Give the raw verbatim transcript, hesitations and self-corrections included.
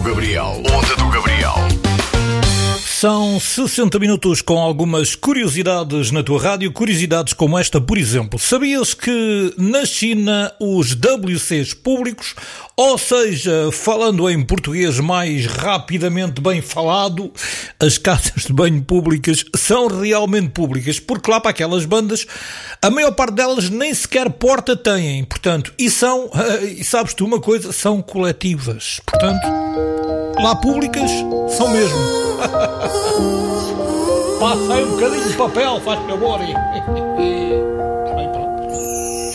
do Gabriel. Onda do Gabriel. São sessenta minutos com algumas curiosidades na tua rádio. Curiosidades como esta, por exemplo. Sabias que na China os W Cs públicos, ou seja, falando em português mais rapidamente bem falado, as casas de banho públicas são realmente públicas, porque lá para aquelas bandas, a maior parte delas nem sequer porta têm. Portanto, e são, e sabes tu uma coisa, são coletivas. Portanto, lá públicas são mesmo. Passa aí um bocadinho de papel, faz favor.